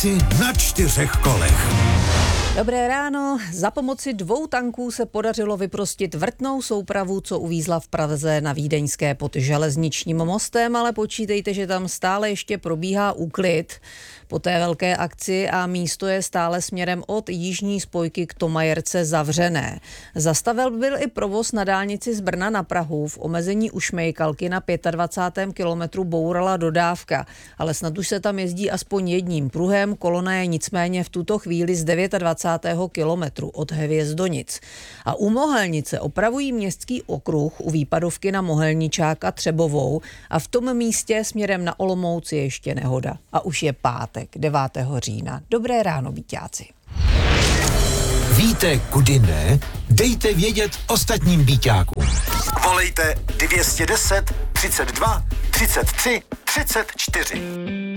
akci na 4 kolech. Dobré ráno. Za pomoci 2 tanků se podařilo vyprostit vrtnou soupravu, co uvízla v Praze na Vídeňské pod železničním mostem, ale počítejte, že tam stále ještě probíhá úklid po té velké akci a místo je stále směrem od jižní spojky k Tomajerce zavřené. Zastavil byl i provoz na dálnici z Brna na Prahu. V omezení u Šmejkalky na 25. kilometru bourala dodávka, ale snad už se tam jezdí aspoň jedním pruhem. Kolona je nicméně v tuto chvíli z 29. kilometru od Hvězdonic. A u Mohelnice opravují městský okruh u výpadovky na Mohelničák a Třebovou a v tom místě směrem na Olomouc je ještě nehoda. A už je pátek, 9. října. Dobré ráno, Víťáci. Víte, kudy ne? Dejte vědět ostatním Víťákům. Volejte 210 32 33 34.